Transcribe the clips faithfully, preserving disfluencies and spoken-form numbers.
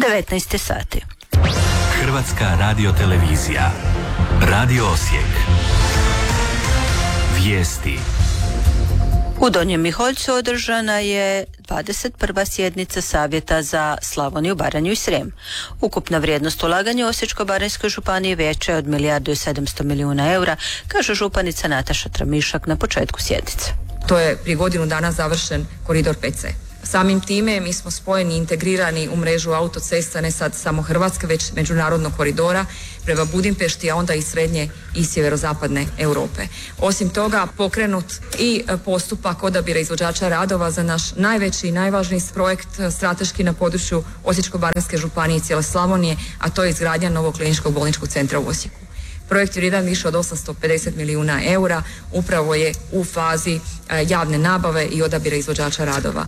devetnaest sati. Hrvatska radiotelevizija. Radio Osijek. Vijesti. U Donjem Miholjcu održana je dvadeset prva sjednica Savjeta za Slavoniju, Baranju i Srijem. Ukupna vrijednost ulaganja u Osječko-baranjskoj županiji veća je od milijardu i sedamsto milijuna eura, kaže županica Nataša Tramišak na početku sjednice. To je prije godinu dana završen koridor P C. Samim time mi smo spojeni i integrirani u mrežu autocesta ne sad samo Hrvatske, već međunarodnog koridora prema Budimpešti, a onda i srednje i sjeverozapadne Europe. Osim toga, pokrenut i postupak odabira izvođača radova za naš najveći i najvažniji projekt strateški na području Osječko-baranjske županije i cijele Slavonije, a to je izgradnja novog kliničkog bolničkog centra u Osijeku. Projekt vrijedan više od osamsto pedeset milijuna eura, upravo je u fazi javne nabave i odabira izvođača radova.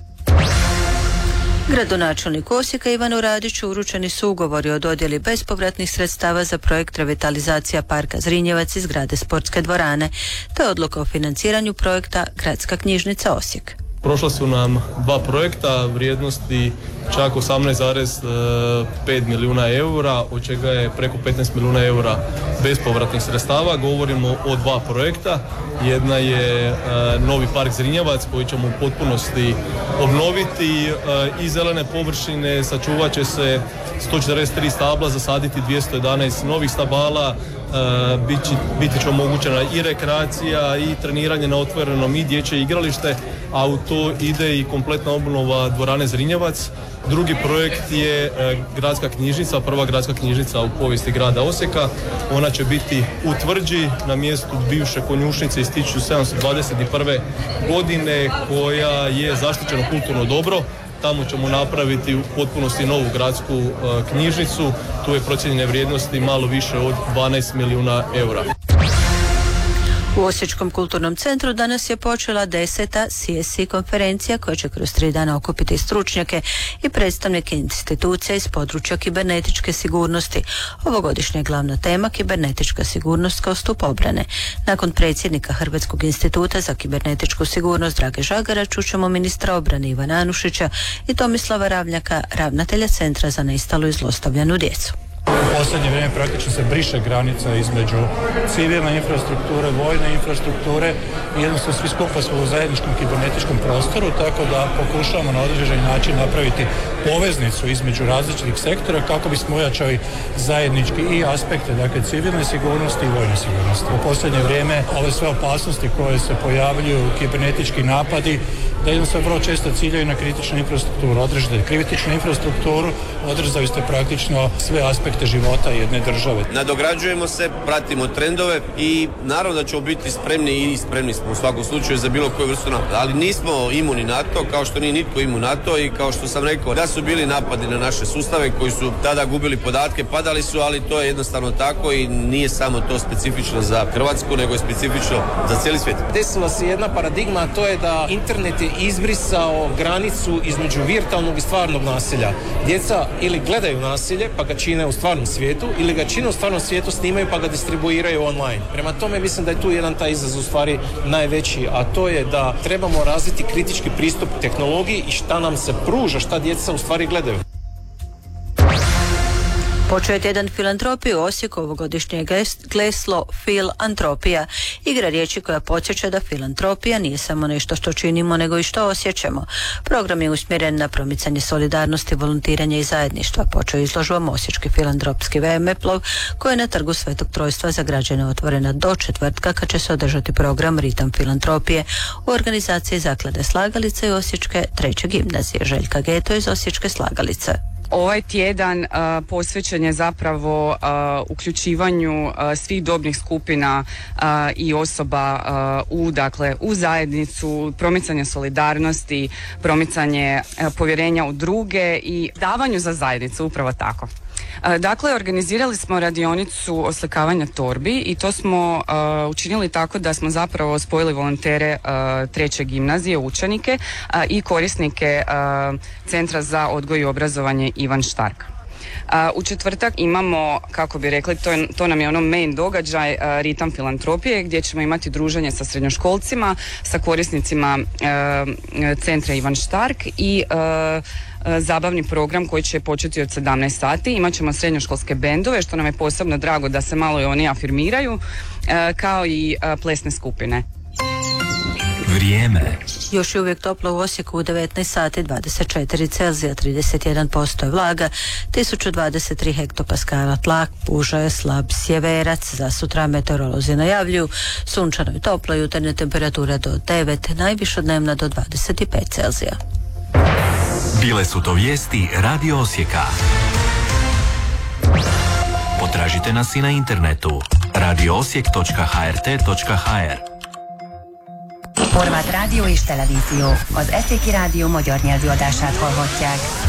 Gradonačelniku Osijeka Ivanu Radiću uručeni su ugovori o dodjeli bespovratnih sredstava za projekt revitalizacija parka Zrinjevac i zgrade sportske dvorane, te odluka o financiranju projekta Gradska knjižnica Osijek. Prošla su nam dva projekta vrijednosti čak osamnaest zarez pet milijuna eura, od čega je preko petnaest milijuna eura bespovratnih sredstava. Govorimo o dva projekta. Jedna je uh, novi park Zrinjevac koji ćemo u potpunosti obnoviti uh, i zelene površine, sačuvat će se sto četrdeset tri stabla, zasaditi dvjesto jedanaest novih stabala, uh, biti, biti će omogućena i rekreacija i treniranje na otvorenom i dječje igralište, a u to ide i kompletna obnova dvorane Zrinjevac. Drugi projekt je e, gradska knjižnica, prva gradska knjižnica u povijesti grada Osijeka. Ona će biti u Tvrđi na mjestu bivše konjušnice iz tisuću sedamsto dvadeset prve. godine koja je zaštićeno kulturno dobro. Tamo ćemo napraviti u potpunosti novu gradsku e, knjižnicu. Tu je procijenjene vrijednosti malo više od dvanaest milijuna eura. U Osječkom kulturnom centru danas je počela deseta C S I konferencija koja će kroz tri dana okupiti stručnjake i predstavnike institucija iz područja kibernetičke sigurnosti. Ovogodišnja je glavna tema kibernetička sigurnost kao stup obrane. Nakon predsjednika Hrvatskog instituta za kibernetičku sigurnost Drage Žagara čućemo ministra obrane Ivana Anušića i Tomislava Ravnjaka, ravnatelja Centra za nestalu i zlostavljanu djecu. U posljednje vrijeme praktično se briše granica između civilne infrastrukture, vojne infrastrukture i jednostavno svi skupa smo u zajedničkom kibernetičkom prostoru, tako da pokušavamo na određeni način napraviti poveznicu između različitih sektora kako bismo ojačali zajednički i aspekte, dakle civilne sigurnosti i vojne sigurnosti. U posljednje vrijeme ove sve opasnosti koje se pojavljuju, kibernetički napadi, da jednostavno vrlo često ciljaju na kritičnu infrastrukturu. Održite kritičnu infrastrukturu, održali ste praktično sve aspekte života jedne države. Nadograđujemo se, pratimo trendove i naravno da ćemo biti spremni i spremni smo u svakom slučaju za bilo koju vrstu napada. Ali nismo imuni na to, kao što nije nitko imun na to i kao što sam rekao, da su bili napadi na naše sustave koji su tada gubili podatke, padali su, ali to je jednostavno tako i nije samo to specifično za Hrvatsku, nego je specifično za cijeli svijet. Desila se jedna paradigma, a to je da internet je izbrisao granicu između virtualnog i stvarnog nasilja. Djeca ili gledaju nasilje pa ga čine u stvarnom svijetu ili ga čine u stvarnom svijetu, snimaju pa ga distribuiraju online. Prema tome mislim da je tu jedan taj izazov u stvari najveći, a to je da trebamo razviti kritički pristup tehnologiji i šta nam se pruža, šta djeca u stvari gledaju. Počeo je tjedan filantropije u Osijeku, ovogodišnje je geslo Filantropija, igra riječi koja podsjeća da filantropija nije samo nešto što činimo, nego i što osjećamo. Program je usmjeren na promicanje solidarnosti, volontiranja i zajedništva. Počeo je izložbom Osječki filantropski Vemeplov, koji je na trgu Svetog Trojstva za građane otvorena do četvrtka, kad će se održati program Ritam filantropije u organizaciji Zaklade Slagalice i Osječke treće gimnazije. Željka Geto iz Osječke Slagalice. Ovaj tjedan uh, posvećen je zapravo uh, uključivanju uh, svih dobnih skupina uh, i osoba uh, u, dakle, u zajednicu, promicanje solidarnosti, promicanje uh, povjerenja u druge i davanju za zajednicu, upravo tako. Dakle, organizirali smo radionicu oslikavanja torbi i to smo uh, učinili tako da smo zapravo spojili volontere uh, treće gimnazije, učenike uh, i korisnike uh, Centra za odgoj i obrazovanje Ivan Štark. A, u četvrtak imamo, kako bi rekli, to, je, to nam je ono main događaj, a, Ritam filantropije, gdje ćemo imati druženje sa srednjoškolcima, sa korisnicima a, centra Ivan Štark i a, zabavni program koji će početi od sedamnaest sati. Imaćemo srednjoškolske bendove, što nam je posebno drago da se malo i oni afirmiraju, kao i plesne skupine. Vrijeme. Još je uvijek toplo u Osijeku u devetnaest sati, dvadeset četiri Celzija, trideset jedan posto je vlaga, tisuću dvadeset tri hektopaskala tlak, puža je slab sjeverac. Za sutra meteorolozi najavljuju sunčano i toplo, jutarnje temperature do devet, najviša dnevna do dvadeset pet Celzija. Bile su to vijesti Radio Osijeka. Potražite nas i na internetu radio osijek točka h r t točka h r. Horváth Rádió és Televízió, az Eszéki Rádió magyar nyelvű adását hallhatják.